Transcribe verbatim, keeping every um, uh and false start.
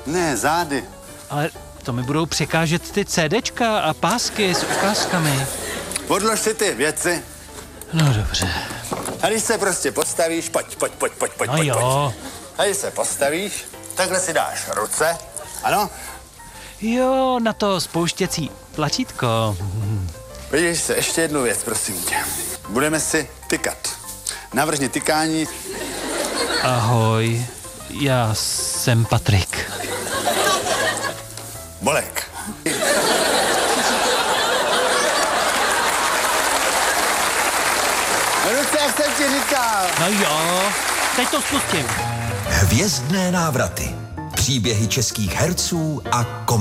Ne, zády. Ale to mi budou překážet ty CDčka a pásky s ukázkami. Odlož si ty věci. No dobře. A když se prostě postavíš, pojď, pojď, pojď, pojď, pojď, No pojď, jo. pojď. A když se postavíš, takhle si dáš ruce, ano? Jo, na to spouštěcí tlačítko. Vidíš se, ještě jednu věc, prosím tě. Budeme si tykat. Navrhni tykání. Ahoj, já jsem Patrik. Bolek. Ruce, jak jsem ti říkal. No jo, teď to spustím. Hvězdné návraty. Příběhy českých herců a kom